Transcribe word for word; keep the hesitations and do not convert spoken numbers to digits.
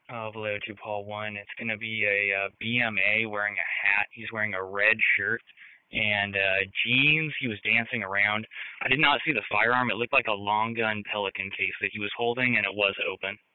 Uh, Vallejo two Paul one. It's going to be a uh, B M A wearing a hat. He's wearing a red shirt and uh, jeans. He was dancing around. I did not see the firearm. It looked like a long gun Pelican case that he was holding, and it was open.